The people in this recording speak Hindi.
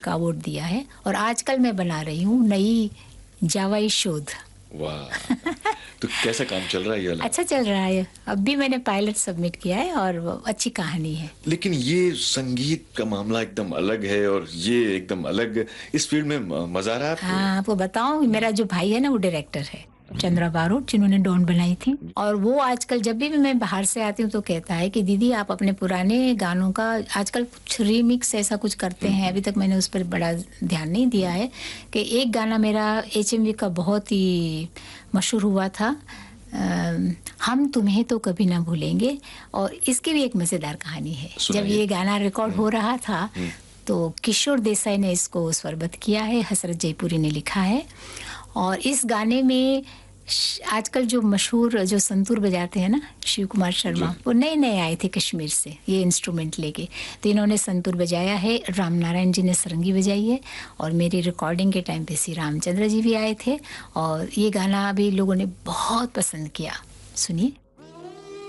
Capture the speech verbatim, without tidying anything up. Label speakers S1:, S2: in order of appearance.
S1: का अवार्ड दिया है और आजकल मैं बना रही हूँ नई जावाई शोध।
S2: वाह, तो कैसा काम चल रहा है ये वाला?
S1: अच्छा चल रहा है, अब भी मैंने पायलट सबमिट किया है और अच्छी कहानी है।
S2: लेकिन ये संगीत का मामला एकदम अलग है और ये एकदम अलग, इस फील्ड में मजा आ रहा है आपको?
S1: हाँ, आपको बताऊं, मेरा जो भाई है ना वो डायरेक्टर है, चंद्रा बारोट, जिन्होंने डॉन बनाई थी। और वो आजकल जब भी मैं बाहर से आती हूँ तो कहता है कि दीदी आप अपने पुराने गानों का आजकल कुछ रीमिक्स ऐसा कुछ करते हैं। अभी तक मैंने उस पर बड़ा ध्यान नहीं दिया है कि एक गाना मेरा एच एम वी का बहुत ही मशहूर हुआ था, आ, हम तुम्हें तो कभी ना भूलेंगे। और इसकी भी एक मज़ेदार कहानी है। जब ये गाना रिकॉर्ड हो रहा था तो किशोर देसाई ने इसको स्वरबद्ध किया है, हसरत जयपुरी ने लिखा है। और इस गाने में आजकल जो मशहूर जो संतूर बजाते हैं ना, शिव कुमार शर्मा, वो नए नए आए थे कश्मीर से ये इंस्ट्रूमेंट लेके, तो इन्होंने संतूर बजाया है। राम नारायण जी ने सरंगी बजाई है और मेरी रिकॉर्डिंग के टाइम पे श्री रामचंद्र जी भी आए थे और ये गाना भी लोगों ने बहुत पसंद किया। सुनिए।